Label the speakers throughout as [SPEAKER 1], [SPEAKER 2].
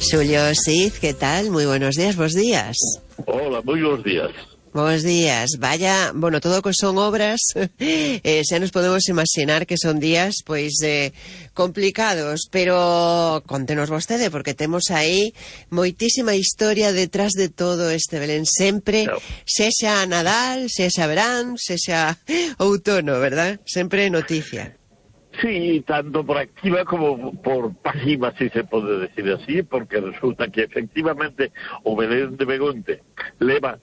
[SPEAKER 1] Xulio Siz, que tal? Moi buenos días, bos días.
[SPEAKER 2] Hola, moi bons días.
[SPEAKER 1] Bos días. Vaya, bueno, todo que son obras, xa nos podemos imaginar que son días, pois, complicados, pero contenos vostede, porque temos aí moitísima historia detrás de todo este Belén, sempre, sexa Nadal, sexa verán, sexa outono, verdad? Sempre noticia.
[SPEAKER 2] Sí, tanto por activa como por pasiva, si se pode decir así, porque resulta que efectivamente o Belén de Begonte leva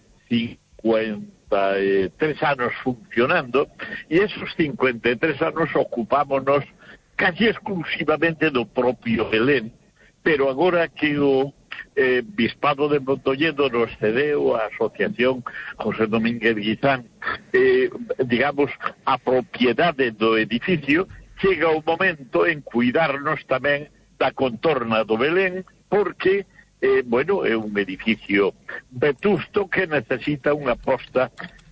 [SPEAKER 2] 53 anos funcionando, e esos 53 anos ocupámonos casi exclusivamente do propio Belén, pero agora que o Bispado de Montoñedo nos cedeu a Asociación José Domínguez Guizán, digamos, a propiedade do edificio, chega o momento en cuidarnos tamén da contorna do Belén, porque bueno, é un edificio vetusto que necesita unha posta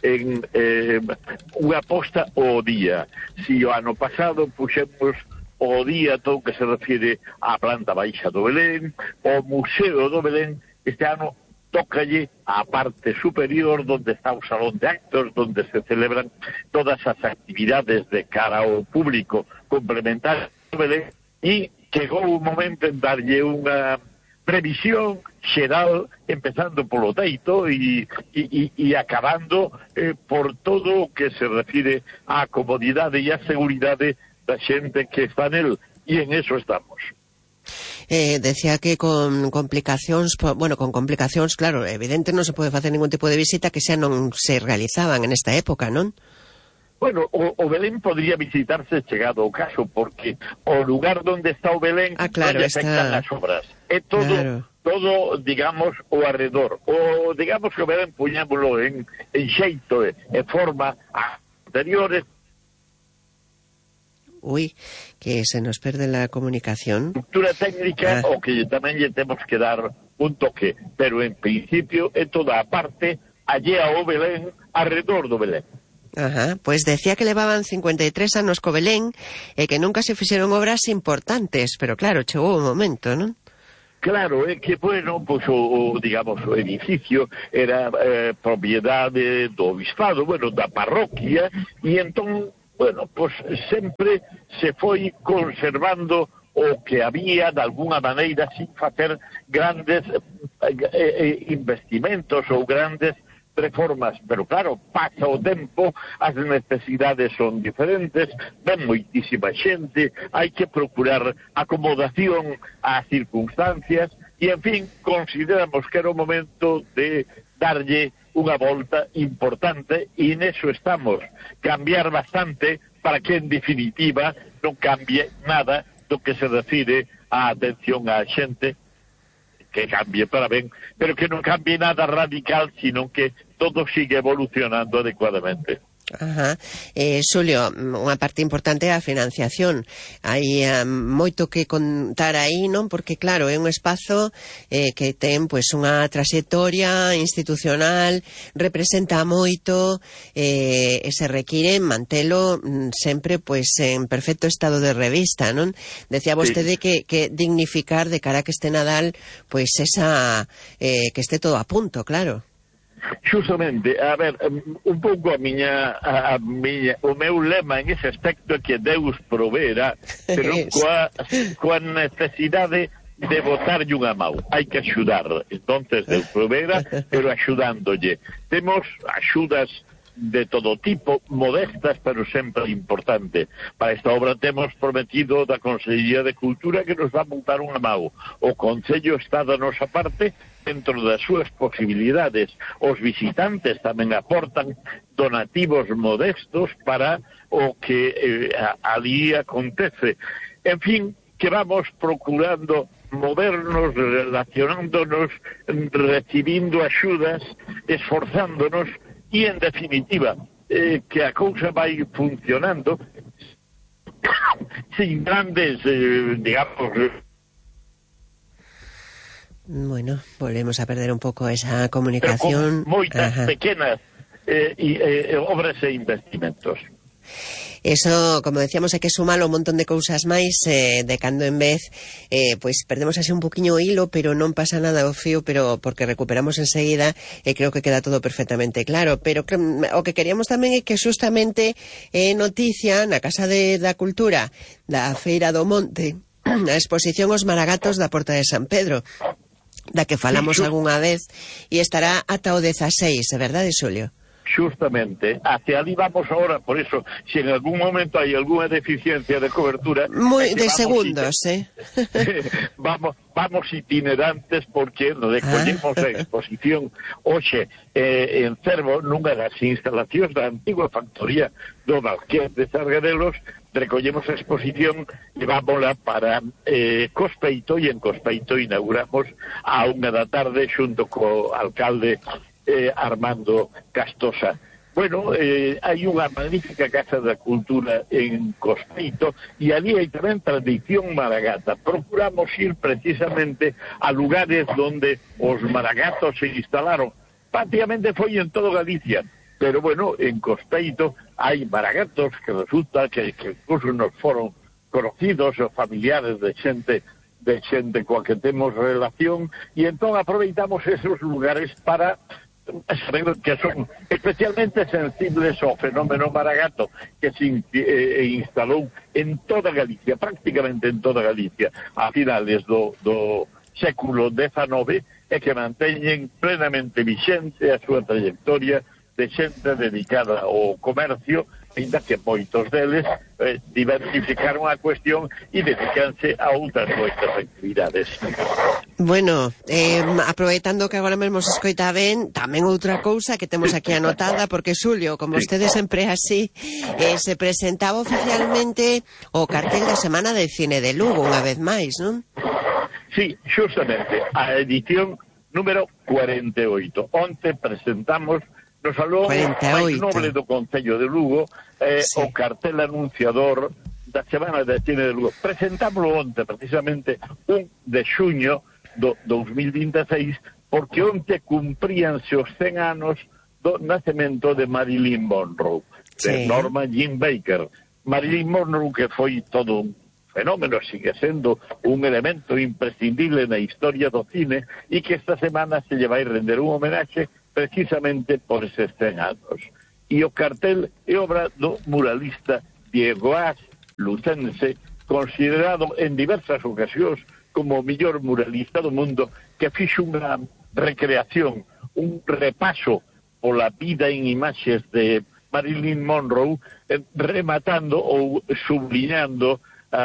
[SPEAKER 2] ao día. Si o ano pasado puxemos o día todo que se refire á planta baixa do Belén, o Museo do Belén, este ano tócalle a parte superior donde está o salón de actos, donde se celebran todas as actividades de cara ao público complementarias do Belén, e chegou o momento en darlle unha previsión xeral, empezando polo teito e acabando por todo o que se refire á comodidade e á seguridade da xente que está nel, e en eso estamos.
[SPEAKER 1] Decía que con complicacións, bueno, con complicacións, claro, evidente non se pode facer ningún tipo de visita que xa non se realizaban en esta época, non?
[SPEAKER 2] Bueno, o Belén podría visitarse chegado o caso, porque o lugar donde está o Belén
[SPEAKER 1] claro,
[SPEAKER 2] non afectan as obras. É todo, claro, todo, digamos, o arredor. O, digamos que o Belén puñámoslo en xeito e forma anteriores.
[SPEAKER 1] Uy, que se nos perde la comunicación.
[SPEAKER 2] Estructura técnica, o que tamén lle temos que dar un toque, pero en principio é toda a parte allea ao Belén, arredor do Belén.
[SPEAKER 1] Ajá, pues decía que levaban 53 anos co Belén e que nunca se fixeron obras importantes, pero claro, chegou o momento, non?
[SPEAKER 2] Claro, é que, bueno, pues digamos, o edificio era propiedade do bispado, bueno, da parroquia, e entón, bueno, pues sempre se foi conservando o que había de alguna maneira sin facer grandes investimentos ou grandes reformas, pero claro, pasa o tempo, as necesidades son diferentes, ven moitísima xente, hai que procurar acomodación ás circunstancias, e en fin, consideramos que era o momento de darlle unha volta importante, e neso estamos, cambiar bastante para que en definitiva non cambie nada do que se refire á atención á xente, que cambie para ben, pero que non cambie nada radical, sino que todo sigue evolucionando adecuadamente.
[SPEAKER 1] Ajá. Xulio, unha parte importante é a financiación. Hai moito que contar aí, non? Porque claro, é un espazo que ten pois unha trayectoria institucional, representa moito, e se require mantelo sempre pois en perfecto estado de revista, non? Decía vostede que dignificar de cara a que este Nadal pois esa que este todo a punto, claro.
[SPEAKER 2] Justamente, a ver, un pouco o meu lema en ese aspecto é que Deus proveerá, pero coa necesidade de botarlle unha mão. Hai que axudar, entonces Deus proveerá, pero axudándolle. Temos axudas de todo tipo, modestas, pero sempre importante. Para esta obra temos prometido da Consellería de Cultura que nos va a botar unha mão. O Concello está da nosa parte dentro das súas posibilidades. Os visitantes tamén aportan donativos modestos para o que ali acontece. En fin, que vamos procurando movernos, relacionándonos, recibindo axudas, esforzándonos, e en definitiva que a cousa vai funcionando sin grandes digamos.
[SPEAKER 1] Bueno, volvemos a perder un poco esa comunicación.
[SPEAKER 2] Moitas pequenas obras e investimentos.
[SPEAKER 1] Eso, como decíamos, hai que sumalo un montón de cousas máis, de cando en vez, pois perdemos así un poquinho o hilo, pero non pasa nada o fío, pero porque recuperamos enseguida, e creo que queda todo perfectamente claro. Pero o que queríamos tamén é que justamente noticia na Casa da Cultura da Feira do Monte, a exposición Os Maragatos da Porta de San Pedro, da que falamos algunha vez, e estará ata o 16, é verdade, Xulio?
[SPEAKER 2] Justamente, hacia ali vamos ahora, por eso, si en algún momento hai alguna deficiencia de cobertura...
[SPEAKER 1] Moi de segundos,
[SPEAKER 2] vamos itinerantes, porque recollemos a exposición hoxe en Cervo, nunha das instalacións da antigua factoría do Marqués de Sargadelos. Recollemos a exposición, levámola para Cospeito, e en Cospeito inauguramos a 1 da tarde xunto co alcalde Armando Castosa. Bueno, hai unha magnífica Casa da Cultura en Cospeito, e ali hai tamén tradición maragata. Procuramos ir precisamente a lugares donde os maragatos se instalaron. Prácticamente foi en todo Galicia, pero bueno, en Cospeito hai maragatos que resulta que incluso nos foron conocidos os familiares de xente coa que temos relación, e entón aproveitamos esos lugares para saber que son especialmente sensibles ao fenómeno maragato, que se instalou en toda Galicia, prácticamente en toda Galicia, a finales do século XIX, e que manteñen plenamente vixente a súa trayectoria de xente dedicada ao comercio, ainda que moitos deles diversificaron a cuestión e dedicanse a outras moitas actividades.
[SPEAKER 1] Bueno, aproveitando que agora mesmo se escoita ben, tamén outra cousa que temos aquí anotada, porque Xulio, como ustedes sempre así, se presentaba oficialmente o cartel da Semana de Cine de Lugo, unha vez máis, non?
[SPEAKER 2] Sí, justamente, a edición número 48. Onte presentamos no salón máis noble do Concello de Lugo o cartel anunciador da Semana de Cine de Lugo. Presentámoslo onte, precisamente 1 de xuño do 2026, porque onte cumpríanse os 100 anos do nacemento de Marilyn Monroe, de Norma Jean Baker. Marilyn Monroe, que foi todo un fenómeno, sigue sendo un elemento imprescindible na historia do cine, e que esta semana se lle vai render un homenaxe precisamente por eses 100 anos. E o cartel é obra do muralista Diego As, lucense, considerado en diversas ocasións como o mellor muralista do mundo, que fixo unha recreación, un repaso pola vida en imaxes de Marilyn Monroe, rematando ou subliñando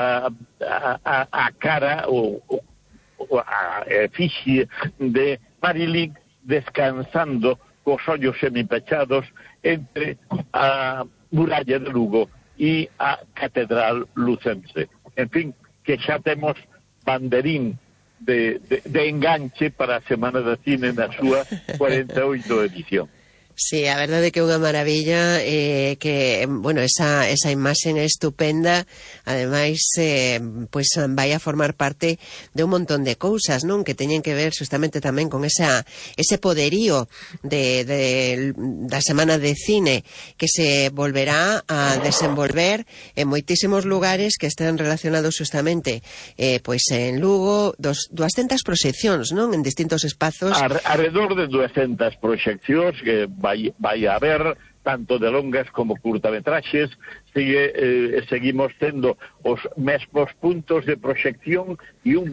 [SPEAKER 2] a cara ou a efigie de Marilyn descansando cos ollos semipechados entre a muralla de Lugo e a Catedral Lucense. En fin, que xa temos banderín de enganche para a Semana de Cine na súa 48 edición.
[SPEAKER 1] Sí, a verdade é que é unha maravilla, que, bueno, esa imaxen é estupenda, ademais, pois vai a formar parte de un montón de cousas, non? Que teñen que ver justamente tamén con ese poderío da Semana de Cine, que se volverá a desenvolver en moitísimos lugares que están relacionados justamente, pois en Lugo, 200 proxeccións, non? En distintos espazos.
[SPEAKER 2] Alrededor de 200 proxeccións que vai a haber, tanto de longas como curtametraxes. Seguimos tendo os mesmos puntos de proxección e un